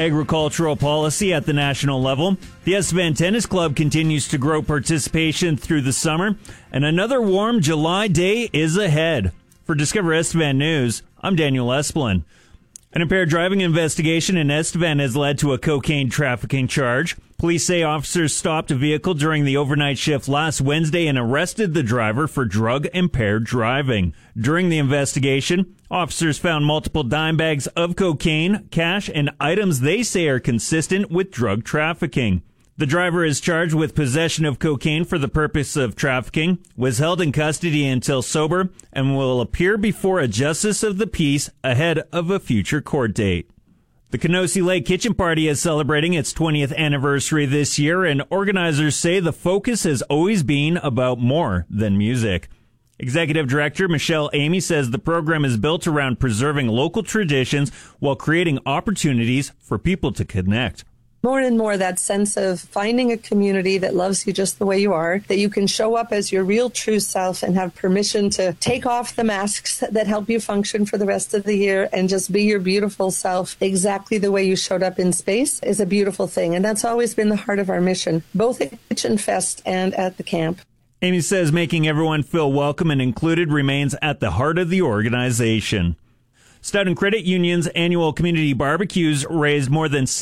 agricultural policy at the national level. The Estevan Tennis Club continues to grow participation through the summer, and another warm July day is ahead. For Discover Estevan News, I'm Daniel Esplin. An impaired driving investigation in Estevan has led to a cocaine trafficking charge. Police say officers stopped a vehicle during the overnight shift last Wednesday and arrested the driver for drug-impaired driving. During the investigation, officers found multiple dime bags of cocaine, cash, and items they say are consistent with drug trafficking. The driver is charged with possession of cocaine for the purpose of trafficking, was held in custody until sober, and will appear before a justice of the peace ahead of a future court date. The Kenosi Lake Kitchen Party is celebrating its 20th anniversary this year, and organizers say the focus has always been about more than music. Executive Director Michelle Amy says the program is built around preserving local traditions while creating opportunities for people to connect. More and more that sense of finding a community that loves you just the way you are, that you can show up as your real true self and have permission to take off the masks that help you function for the rest of the year and just be your beautiful self exactly the way you showed up in space is a beautiful thing. And that's always been the heart of our mission, both at Kitchen Fest and at the camp. Amy says making everyone feel welcome and included remains at the heart of the organization. Stoughton Credit Union's annual community barbecues raised more than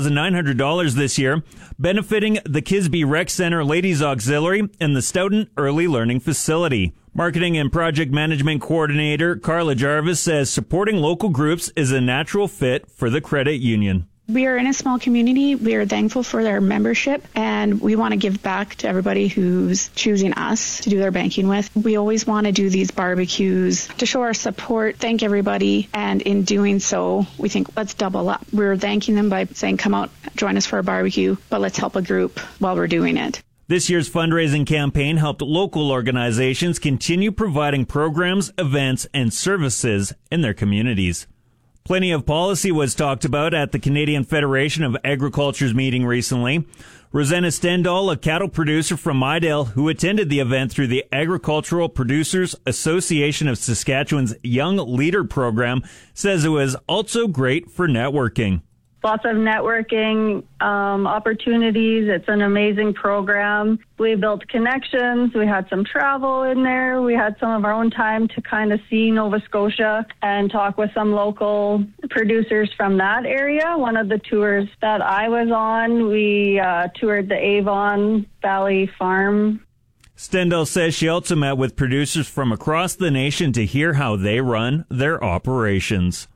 $6,900 this year, benefiting the Kisby Rec Center Ladies Auxiliary and the Stoughton Early Learning Facility. Marketing and Project Management Coordinator Carla Jarvis says supporting local groups is a natural fit for the credit union. We are in a small community. We are thankful for their membership, and we want to give back to everybody who's choosing us to do their banking with. We always want to do these barbecues to show our support, thank everybody, and in doing so, we think let's double up. We're thanking them by saying, come out, join us for a barbecue, but let's help a group while we're doing it. This year's fundraising campaign helped local organizations continue providing programs, events, and services in their communities. Plenty of policy was talked about at the Canadian Federation of Agriculture's meeting recently. Rosanna Stendahl, a cattle producer from Midale, who attended the event through the Agricultural Producers Association of Saskatchewan's Young Leader program, says it was also great for networking. Lots of networking opportunities. It's an amazing program. We built connections. We had some travel in there. We had some of our own time to kind of see Nova Scotia and talk with some local producers from that area. One of the tours that I was on, we toured the Avon Valley Farm. Stendahl says she also met with producers from across the nation to hear how they run their operations.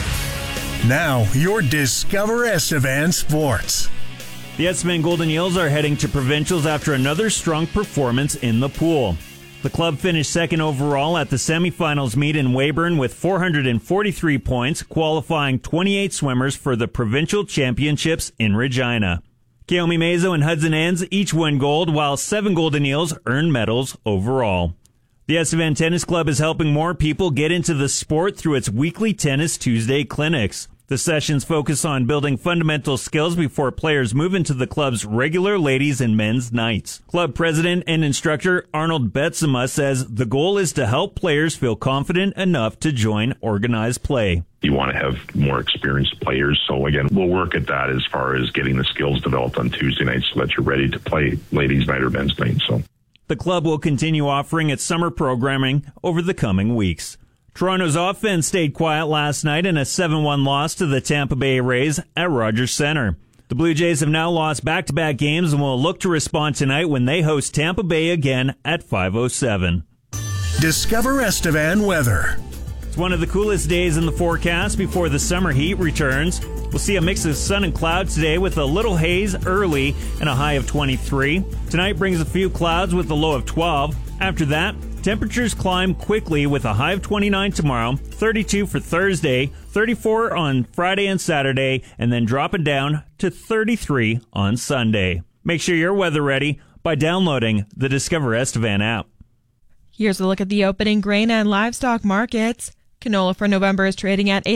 Now, your Discover Estevan Sports. The Estevan Golden Eels are heading to provincials after another strong performance in the pool. The club finished second overall at the semifinals meet in Weyburn with 443 points, qualifying 28 swimmers for the provincial championships in Regina. Keomi Mazo and Hudson Ends each won gold, while 7 Golden Eels earned medals overall. The Estevan Tennis Club is helping more people get into the sport through its weekly Tennis Tuesday clinics. The sessions focus on building fundamental skills before players move into the club's regular ladies and men's nights. Club president and instructor Arnold Betsema says the goal is to help players feel confident enough to join organized play. You want to have more experienced players. So again, we'll work at that as far as getting the skills developed on Tuesday nights so that you're ready to play ladies' night or men's night. The club will continue offering its summer programming over the coming weeks. Toronto's offense stayed quiet last night in a 7-1 loss to the Tampa Bay Rays at Rogers Centre. The Blue Jays have now lost back-to-back games and will look to respond tonight when they host Tampa Bay again at 5:07. Discover Estevan weather. It's one of the coolest days in the forecast before the summer heat returns. We'll see a mix of sun and clouds today with a little haze early and a high of 23. Tonight brings a few clouds with a low of 12. After that, temperatures climb quickly with a high of 29 tomorrow, 32 for Thursday, 34 on Friday and Saturday, and then dropping down to 33 on Sunday. Make sure you're weather ready by downloading the Discover Estevan app. Here's a look at the opening grain and livestock markets. Canola for November is trading at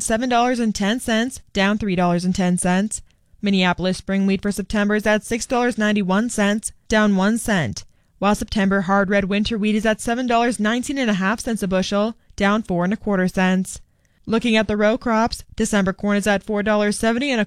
$807.10, down $3.10. Minneapolis spring wheat for September is at $6.91, down 1 cent. While September hard red winter wheat is at $7.19.5 a bushel, down 4 1/4 cents. Looking at the row crops, December corn is at $4.70